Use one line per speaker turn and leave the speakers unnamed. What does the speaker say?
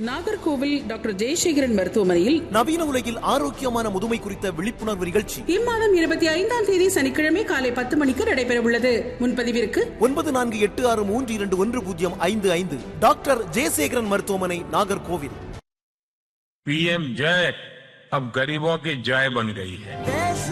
Nagercoil doctor Jayasekaran மருத்துவமனையில்
நவீன உலகில் ஆரோக்கியமான முதுமை குறித்த விழிப்புணர்வு நிகழ்ச்சி
இம்மாதம் 25ஆம் தேதி சனிக்கிழமை காலை 10 மணிக்கு நடைபெற உள்ளது. முன்பதிவிற்கு
9486311055. டாக்டர் ஜெயசேகரன் மருத்துவமனை, நாகர்கோவில்.
PM जय अब गरीबों की जय बन गई है.